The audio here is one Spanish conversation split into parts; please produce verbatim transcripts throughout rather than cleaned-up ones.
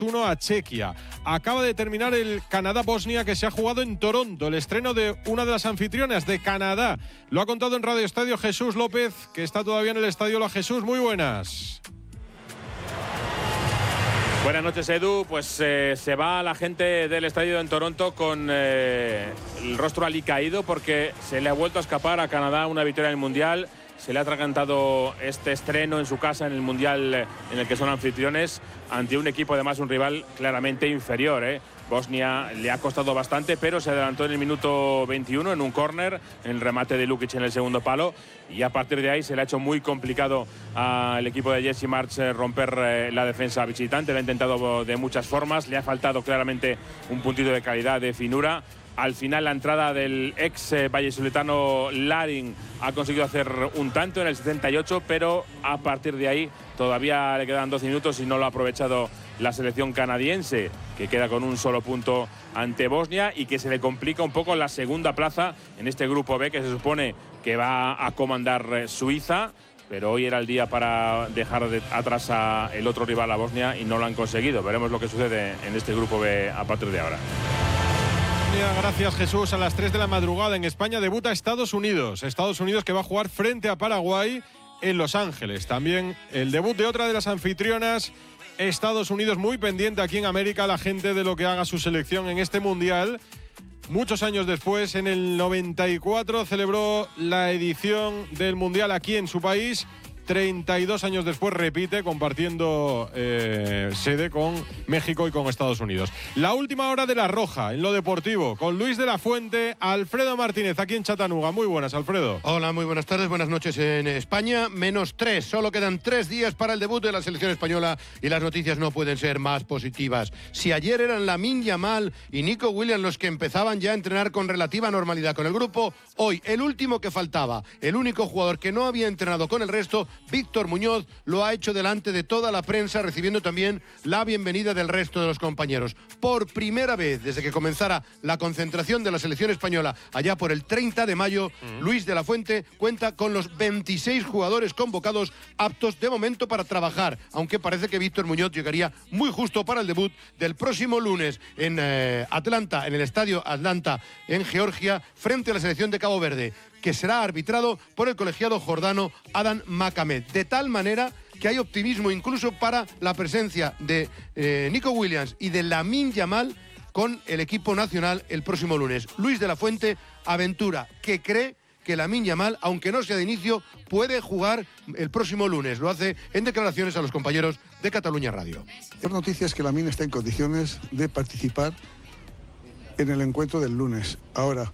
uno a Chequia. Acaba de terminar el Canadá-Bosnia, que se ha jugado en Toronto, el estreno de una de las anfitrionas de Canadá. Lo ha contado en Radio Estadio Jesús López, que está todavía en el estadio. Hola Jesús, muy buenas. Buenas noches, Edu. Pues eh, se va la gente del estadio en Toronto con eh, el rostro alicaído, porque se le ha vuelto a escapar a Canadá una victoria en el Mundial. Se le ha atragantado este estreno en su casa en el Mundial en el que son anfitriones, ante un equipo, además un rival claramente inferior, ¿eh? Bosnia le ha costado bastante, pero se adelantó en el minuto veintiuno en un córner, en el remate de Lukic en el segundo palo, y a partir de ahí se le ha hecho muy complicado al equipo de Jesse March romper eh, la defensa visitante. Lo ha intentado de muchas formas, le ha faltado claramente un puntito de calidad, de finura. Al final, la entrada del ex eh, vallisoletano Larin ha conseguido hacer un tanto en el setenta y ocho, pero a partir de ahí todavía le quedan doce minutos y no lo ha aprovechado la selección canadiense, que queda con un solo punto ante Bosnia y que se le complica un poco la segunda plaza en este grupo B, que se supone que va a comandar eh, Suiza. Pero hoy era el día para dejar de atrás a el otro rival, a Bosnia, y no lo han conseguido. Veremos lo que sucede en este grupo B a partir de ahora. Gracias, Jesús. A las tres de la madrugada en España debuta Estados Unidos. Estados Unidos, que va a jugar frente a Paraguay en Los Ángeles. También el debut de otra de las anfitrionas, Estados Unidos, muy pendiente aquí en América la gente de lo que haga su selección en este Mundial. Muchos años después, en el noventa y cuatro, celebró la edición del Mundial aquí en su país. treinta y dos años después repite, compartiendo eh, sede con México y con Estados Unidos. La última hora de La Roja, en lo deportivo, con Luis de la Fuente, Alfredo Martínez, aquí en Chattanooga. Muy buenas, Alfredo. Hola, muy buenas tardes, buenas noches en España. Menos tres, solo quedan tres días para el debut de la selección española y las noticias no pueden ser más positivas. Si ayer eran Lamine Yamal y Nico Williams los que empezaban ya a entrenar con relativa normalidad con el grupo, hoy el último que faltaba, el único jugador que no había entrenado con el resto, Víctor Muñoz, lo ha hecho delante de toda la prensa, recibiendo también la bienvenida del resto de los compañeros. Por primera vez desde que comenzara la concentración de la selección española allá por el treinta de mayo, mm. Luis de la Fuente cuenta con los veintiséis jugadores convocados aptos de momento para trabajar, aunque parece que Víctor Muñoz llegaría muy justo para el debut del próximo lunes en eh, Atlanta, en el estadio Atlanta en Georgia, frente a la selección de Cabo Verde, que será arbitrado por el colegiado jordano Adam Makamed. De tal manera que hay optimismo incluso para la presencia de eh, Nico Williams y de Lamine Yamal con el equipo nacional el próximo lunes. Luis de la Fuente aventura que cree que Lamine Yamal, aunque no sea de inicio, puede jugar el próximo lunes. Lo hace en declaraciones a los compañeros de Cataluña Radio. La noticia es que Lamine está en condiciones de participar en el encuentro del lunes. Ahora,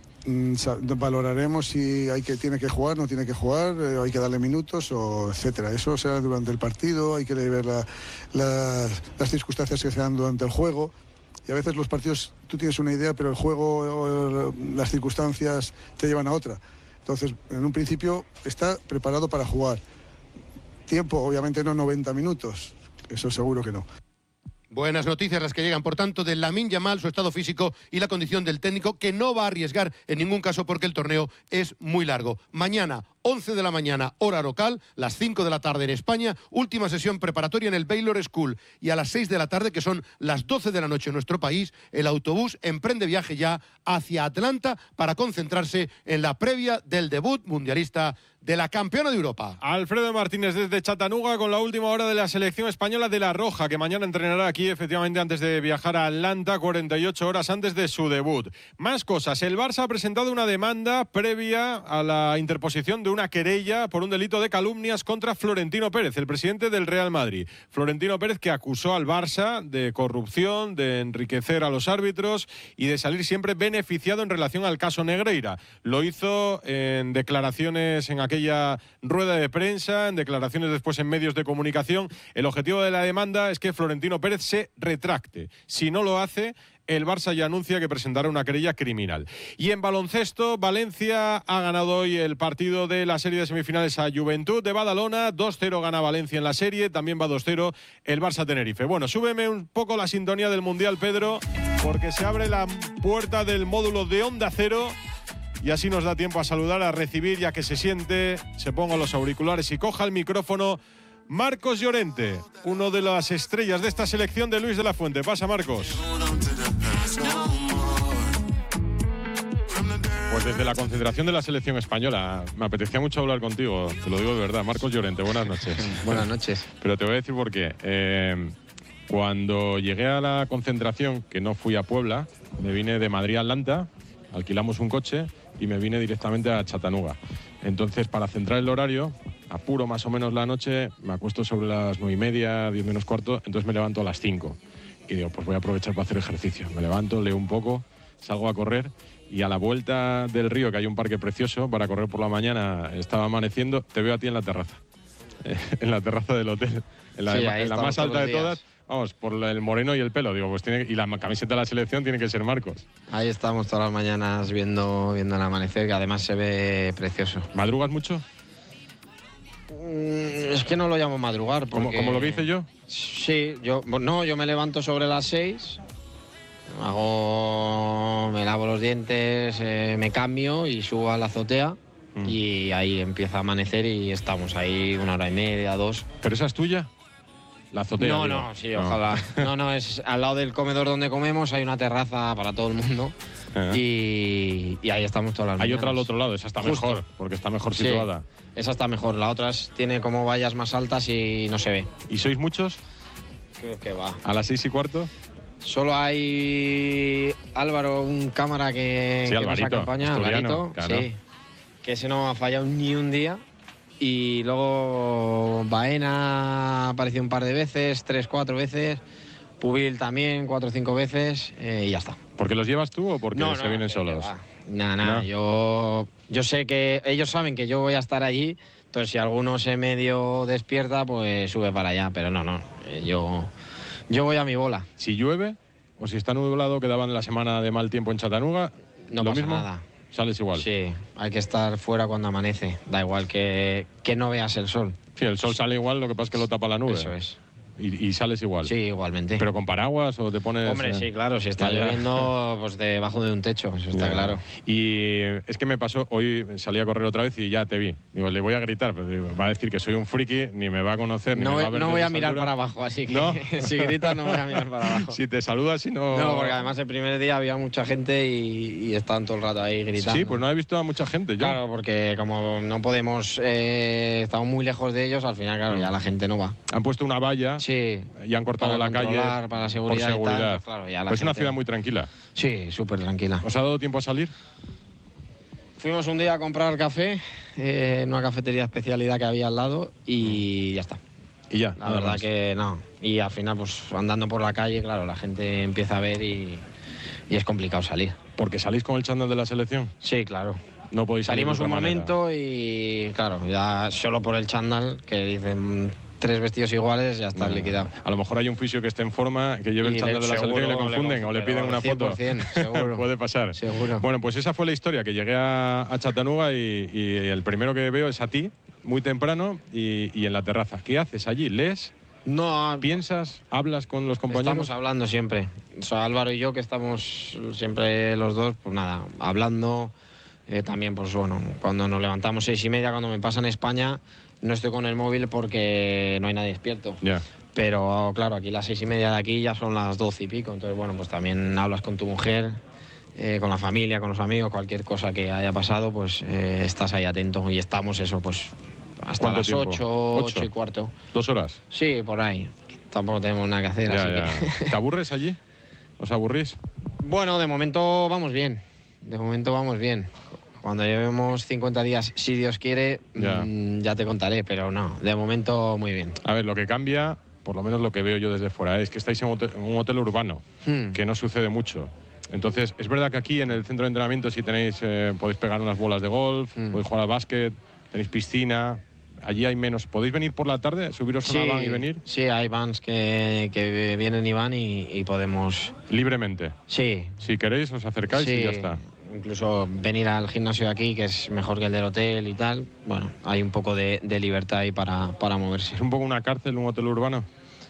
valoraremos si hay que, tiene que jugar, no tiene que jugar, eh, hay que darle minutos, o etcétera. Eso será durante el partido, hay que ver la, la, las circunstancias que se dan durante el juego. Y a veces los partidos, tú tienes una idea, pero el juego, las circunstancias te llevan a otra. Entonces, en un principio, está preparado para jugar. Tiempo, obviamente no noventa minutos, eso seguro que no. Buenas noticias las que llegan, por tanto, de Lamine Yamal, su estado físico y la condición del técnico, que no va a arriesgar en ningún caso porque el torneo es muy largo. Mañana, once de la mañana, hora local, las cinco de la tarde en España, última sesión preparatoria en el Baylor School. Y a las seis de la tarde, que son las doce de la noche en nuestro país, el autobús emprende viaje ya hacia Atlanta para concentrarse en la previa del debut mundialista de la campeona de Europa. Alfredo Martínez desde Chattanooga con la última hora de la selección española de La Roja, que mañana entrenará aquí efectivamente antes de viajar a Atlanta, cuarenta y ocho horas antes de su debut. Más cosas, el Barça ha presentado una demanda previa a la interposición de una querella por un delito de calumnias contra Florentino Pérez, el presidente del Real Madrid. Florentino Pérez, que acusó al Barça de corrupción, de enriquecer a los árbitros y de salir siempre beneficiado en relación al caso Negreira. Lo hizo en declaraciones en aquel aquella rueda de prensa, en declaraciones después en medios de comunicación. El objetivo de la demanda es que Florentino Pérez se retracte. Si no lo hace, el Barça ya anuncia que presentará una querella criminal. Y en baloncesto, Valencia ha ganado hoy el partido de la serie de semifinales a Juventud de Badalona. dos cero gana Valencia en la serie, también va dos cero el Barça Tenerife. Bueno, súbeme un poco la sintonía del Mundial, Pedro, porque se abre la puerta del módulo de Onda Cero. Y así nos da tiempo a saludar, a recibir, ya que se siente, se ponga los auriculares y coja el micrófono Marcos Llorente, uno de las estrellas de esta selección de Luis de la Fuente. Pasa, Marcos. Pues desde la concentración de la selección española, me apetecía mucho hablar contigo, te lo digo de verdad. Marcos Llorente, buenas noches. Buenas noches. Pero te voy a decir por qué. Eh, cuando llegué a la concentración, que no fui a Puebla, me vine de Madrid a Atlanta, alquilamos un coche y me vine directamente a Chattanooga. Entonces, para centrar el horario, apuro más o menos la noche, me acuesto sobre las nueve y media, diez menos cuarto, entonces me levanto a las cinco. Y digo, pues voy a aprovechar para hacer ejercicio. Me levanto, leo un poco, salgo a correr. Y a la vuelta del río, que hay un parque precioso para correr por la mañana, estaba amaneciendo, te veo a ti en la terraza, eh, en la terraza del hotel, en la, sí, de, en la más alta de días. todas, vamos, por el moreno y el pelo, digo, pues tiene, y la camiseta de la selección tiene que ser Marcos. Ahí estamos todas las mañanas viendo, viendo el amanecer, que además se ve precioso. ¿Madrugas mucho? Mm, es que no lo llamo madrugar. Porque... ¿Como, como lo que hice yo? Sí, yo, no, yo me levanto sobre las seis... Hago, me lavo los dientes, eh, me cambio y subo a la azotea mm. y ahí empieza a amanecer y estamos ahí una hora y media, dos. ¿Pero esa es tuya? La azotea. No, digo. no, sí, ojalá. No, no, es al lado del comedor donde comemos, hay una terraza para todo el mundo uh-huh. y, y ahí estamos todas las Hay mañanas. otra al otro lado, esa está Justo. mejor, porque está mejor situada. Sí, esa está mejor, la otra es, tiene como vallas más altas y no se ve. ¿Y sois muchos? Creo que va. ¿A las seis y cuarto? Solo hay Álvaro, un cámara que, sí, que Alvarito, nos acompaña, Alvarito, claro. sí, que ese no ha fallado ni un día. Y luego Baena ha aparecido un par de veces, tres, cuatro veces. Pubil también, cuatro o cinco veces eh, y ya está. ¿Porque los llevas tú o porque no, se no, vienen que, solos? Nada, nada, ¿No? yo, yo sé que ellos saben que yo voy a estar allí, entonces si alguno se medio despierta, pues sube para allá, pero no, no, eh, yo... Yo voy a mi bola. Si llueve o si está nublado, quedaban la semana de mal tiempo en Chattanooga, no ¿lo pasa mismo? nada. ¿Sales igual? Sí, hay que estar fuera cuando amanece. Da igual que, que no veas el sol. Sí, el sol sale igual, lo que pasa es que lo tapa la nube. Eso es. Y, y sales igual. Sí, igualmente. ¿Pero con paraguas o te pones...? Hombre, eh... sí, claro, si está ya, ya. lloviendo, pues debajo de un techo, eso está ya. claro. Y es que me pasó, hoy salí a correr otra vez y ya te vi. Digo, le voy a gritar, pero digo, va a decir que soy un friki, ni me va a conocer, ni No, me voy, va a ver no voy a desde mirar esa para altura. abajo, así que ¿No? si gritas no voy a mirar para abajo. Si te saludas, si no... No, porque además el primer día había mucha gente y, y estaban todo el rato ahí gritando. Sí, pues no he visto a mucha gente yo. Claro, porque como no podemos, eh, estamos muy lejos de ellos, al final, claro, ya la gente no va. Han puesto una valla Sí. y han cortado Para la calle controlar, para la seguridad por seguridad. y tal, pues claro, ya la Pues es una gente- ciudad muy tranquila. Sí, súper tranquila. ¿Os ha dado tiempo a salir? Fuimos un día a comprar café eh, en una cafetería especialidad que había al lado y ya está. Y ya. La nada verdad más. que no. Y al final, pues andando por la calle, claro, la gente empieza a ver y, y es complicado salir. ¿Porque salís con el chándal de la selección? Sí, claro. No podéis salir Salimos de un otra manera. momento y claro, ya solo por el chándal, que dicen tres vestidos iguales, ya estás No, liquidado. A lo mejor hay un fisio que esté en forma, que lleve el Y chándal de la seguro selección y le le confunden o le piden una cien por foto. cien, seguro. Puede pasar. Seguro. Bueno, pues esa fue la historia, que llegué a, a Chattanooga y, y el primero que veo es a ti, muy temprano, y, y en la terraza. ¿Qué haces allí? ¿Lees? No, ¿Piensas? ¿Hablas con los compañeros? estamos hablando siempre. O sea, Álvaro y yo, que estamos siempre los dos, pues nada, hablando. Eh, también, pues bueno, cuando nos levantamos seis y media, cuando me pasa en España, no estoy con el móvil porque no hay nadie despierto. Ya. Pero claro, aquí las seis y media de aquí ya son las doce y pico. Entonces, bueno, pues también hablas con tu mujer, eh, con la familia, con los amigos, cualquier cosa que haya pasado, pues eh, estás ahí atento. Y estamos eso, pues hasta ¿Cuánto las tiempo? ocho, ¿Ocho? ocho y cuarto. ¿Dos horas? Sí, por ahí. Tampoco tenemos nada que hacer, Ya, así ya. que... ¿Te aburres allí? ¿Os aburrís? Bueno, de momento vamos bien. De momento vamos bien. Cuando llevemos cincuenta días, si Dios quiere, Ya. mmm, ya te contaré, pero no, de momento muy bien. A ver, lo que cambia, por lo menos lo que veo yo desde fuera, es que estáis en un hotel, en un hotel urbano, Hmm. que no sucede mucho. Entonces, es verdad que aquí en el centro de entrenamiento si tenéis, eh, podéis pegar unas bolas de golf, Mm. podéis jugar al básquet, tenéis piscina, allí hay menos. ¿Podéis venir por la tarde, subiros a una van y venir? sí, hay vans que, que vienen y van y, y podemos... Libremente. Sí, Si queréis, os acercáis sí, y ya está. incluso venir al gimnasio de aquí, que es mejor que el del hotel y tal. Bueno, hay un poco de, de libertad ahí para, para moverse. ¿Es un poco una cárcel, un hotel urbano?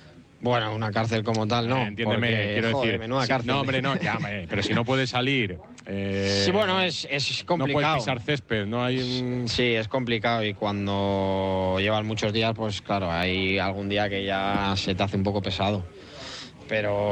Bueno, una cárcel como tal, no. Eh, entiéndeme, porque, quiero joder, decir. menuda si- cárcel. no, hombre, no, ya, hombre, pero si no puede salir. Eh, Sí, bueno, es, es complicado. No puede pisar césped, no hay un. Sí, es complicado y cuando llevan muchos días, pues claro, hay algún día que ya se te hace un poco pesado. Pero